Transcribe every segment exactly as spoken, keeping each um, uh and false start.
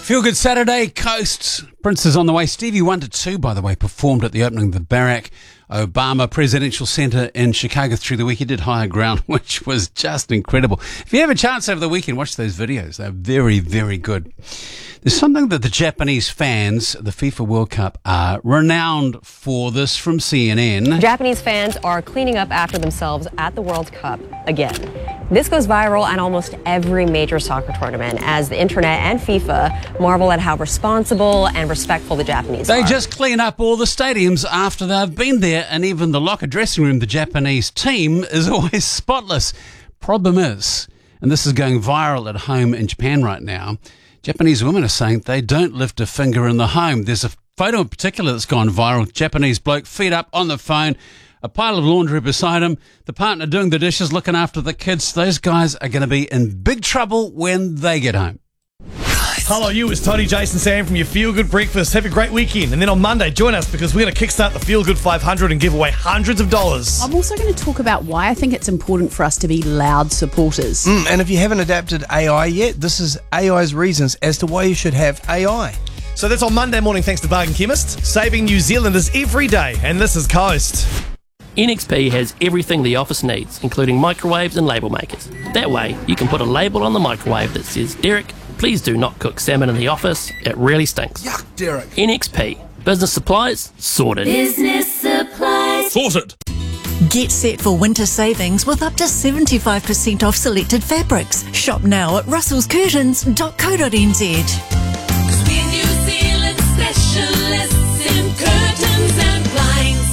Feel Good Saturday, Coast. Prince is on the way. Stevie Wonder two, by the way, performed at the opening of the Barack Obama Presidential Center in Chicago through the week. He did Higher Ground, which was just incredible. If you have a chance over the weekend, watch those videos. They're very, very good. There's something that the Japanese fans, the FIFA World Cup, are renowned for. This from C N N. Japanese fans are cleaning up after themselves at the World Cup again. This goes viral at almost every major soccer tournament as the internet and FIFA marvel at how responsible and respectful the Japanese They are. just clean up all the stadiums after they've been there, and even the locker dressing room, the Japanese team, is always spotless. Problem is, and this is going viral at home in Japan right now, Japanese women are saying they don't lift a finger in the home. There's a photo in particular that's gone viral. Japanese bloke, feet up on the phone, a pile of laundry beside him, the partner doing the dishes, looking after the kids. Those guys are going to be in big trouble when they get home. Hello, you. It's Tony, Jason, Sam from your Feel Good Breakfast. Have a great weekend. And then on Monday, join us because we're going to kickstart the Feel Good five hundred and give away hundreds of dollars. I'm also going to talk about why I think it's important for us to be loud supporters. Mm, and if you haven't adapted A I yet, this is A I's reasons as to why you should have A I. So that's on Monday morning thanks to Bargain Chemist, saving New Zealanders every day. And this is Coast. N X P has everything the office needs, including microwaves and label makers. That way, you can put a label on the microwave that says, Derek, please do not cook salmon in the office. It really stinks. Yuck, Derek. N X P. Business supplies, sorted. Business supplies. Sorted. Get set for winter savings with up to seventy-five percent off selected fabrics. Shop now at russels curtains dot co dot n z. Cause we're New Zealand specialists in curtains and blinds.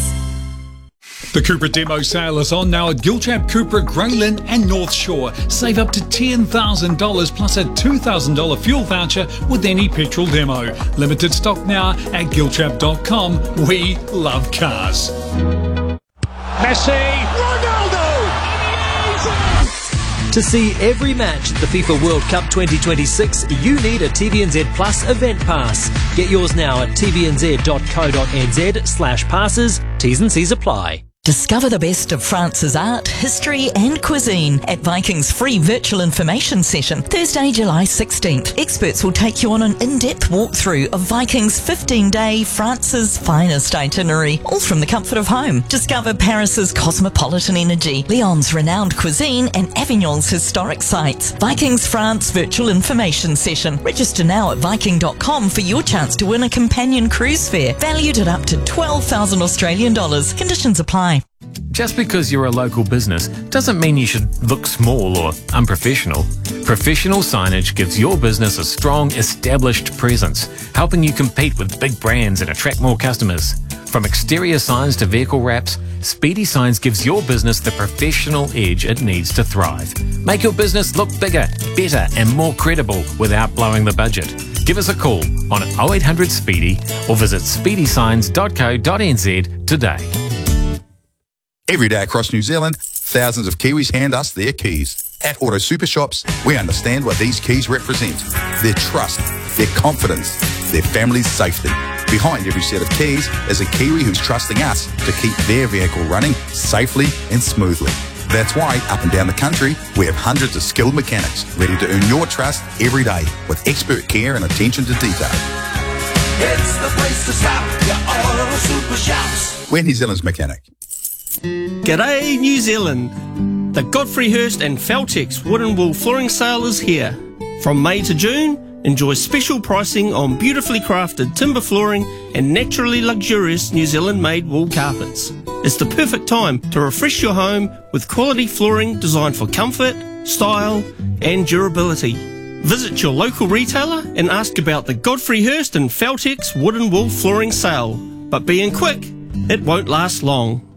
The Cupra demo sale is on now at Gilchap, Cupra, Graylin and North Shore. Save up to ten thousand dollars plus a two thousand dollars fuel voucher with any petrol demo. Limited stock now at gilchap dot com. We love cars. Messi, Ronaldo! To see every match at the FIFA World Cup twenty twenty-six, you need a T V N Z Plus event pass. Get yours now at t v n z dot co dot n z slash passes. T's and C's apply. Discover the best of France's art, history and cuisine at Viking's free virtual information session, Thursday, July sixteenth. Experts will take you on an in-depth walkthrough of Viking's fifteen-day France's finest itinerary, all from the comfort of home. Discover Paris's cosmopolitan energy, Lyon's renowned cuisine and Avignon's historic sites. Viking's France virtual information session. Register now at viking dot com for your chance to win a companion cruise fare valued at up to twelve thousand Australian dollars. Conditions apply. Just because you're a local business doesn't mean you should look small or unprofessional. Professional signage gives your business a strong, established presence, helping you compete with big brands and attract more customers. From exterior signs to vehicle wraps, Speedy Signs gives your business the professional edge it needs to thrive. Make your business look bigger, better and more credible without blowing the budget. Give us a call on oh eight hundred Speedy or visit speedy signs dot co dot n z today. Every day across New Zealand, thousands of Kiwis hand us their keys. At Auto Super Shops, we understand what these keys represent. Their trust, their confidence, their family's safety. Behind every set of keys is a Kiwi who's trusting us to keep their vehicle running safely and smoothly. That's why, up and down the country, we have hundreds of skilled mechanics ready to earn your trust every day with expert care and attention to detail. It's the place to stop, your Auto Super Shops. We're New Zealand's mechanic. G'day New Zealand! The Godfrey Hirst and Feltex Wood and Wool Flooring Sale is here. From May to June, enjoy special pricing on beautifully crafted timber flooring and naturally luxurious New Zealand made wool carpets. It's the perfect time to refresh your home with quality flooring designed for comfort, style and durability. Visit your local retailer and ask about the Godfrey Hirst and Feltex Wood and Wool Flooring Sale. But being quick, it won't last long.